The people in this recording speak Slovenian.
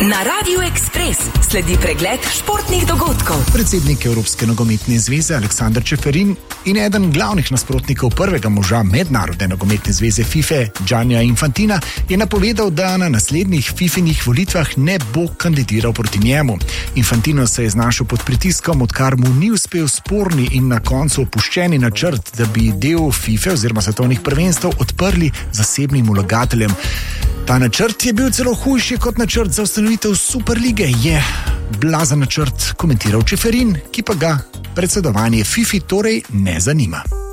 Na Radiu Ekspres sledi pregled športnih dogodkov. Predsednik Evropske nogometne zveze Aleksander Čeferin in eden glavnih nasprotnikov prvega moža Mednarodne nogometne zveze FIFA, Giannija Infantina, je napovedal, da na naslednjih FIFA-nih volitvah ne bo kandidiral proti njemu. Infantino se je znašel pod pritiskom, odkar mu ni uspel sporni in na koncu opuščeni načrt, da bi del FIFA oziroma svetovnih prvenstev odprli zasebnim vlagateljem. Ta načrt je bil celo hujši kot načrt za ustanovitev Superlige, je blazen načrt komentiral Čeferin, ki pa ga predsedovanje FIFA torej ne zanima.